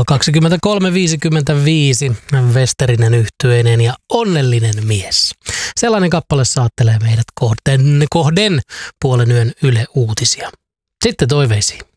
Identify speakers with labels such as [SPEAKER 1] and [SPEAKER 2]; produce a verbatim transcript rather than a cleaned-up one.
[SPEAKER 1] kaksikymmentäkolme viisikymmentäviisi, Westerinen yhtyeinen ja onnellinen mies. Sellainen kappale saattelee meidät kohden, kohden puolen yön Yle Uutisia. Sitten toiveisiin.